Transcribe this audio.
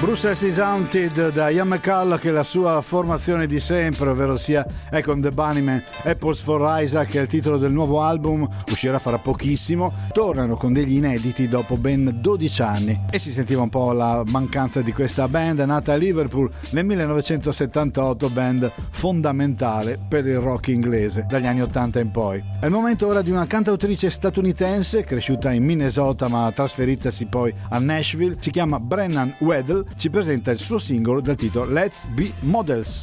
Bruce is Haunted da Ian McCulloch e la sua formazione di sempre, ovvero sia Econ the Bunnymen, Apples for Isaac è il titolo del nuovo album, uscirà fra pochissimo. Tornano con degli inediti dopo ben 12 anni e si sentiva un po' la mancanza di questa band nata a Liverpool nel 1978, band fondamentale per il rock inglese dagli anni 80 in poi. È il momento ora di una cantautrice statunitense cresciuta in Minnesota ma trasferitasi poi a Nashville, si chiama Brennan Weddle, ci presenta il suo singolo dal titolo Let's Be Models.